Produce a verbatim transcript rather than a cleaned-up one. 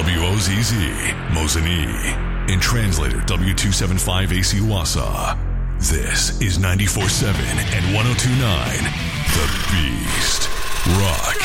W O Z Z, Mosinee, and translator W two seventy-five A C Wassa. This is ninety-four point seven and one oh two point nine, The Beast. Rock